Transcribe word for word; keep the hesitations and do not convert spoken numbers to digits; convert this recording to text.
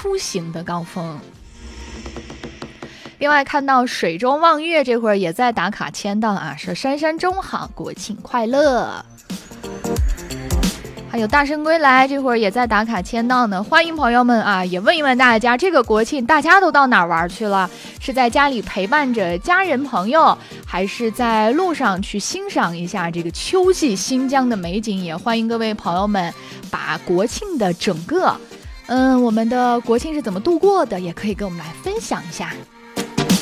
出行的高峰。另外看到水中望月这会儿也在打卡签到啊，说珊珊中好，国庆快乐。还有大圣归来这会儿也在打卡签到呢，欢迎朋友们啊！也问一问大家，这个国庆大家都到哪儿玩去了？是在家里陪伴着家人朋友，还是在路上去欣赏一下这个秋季新疆的美景？也欢迎各位朋友们把国庆的整个，嗯，我们的国庆是怎么度过的，也可以跟我们来分享一下。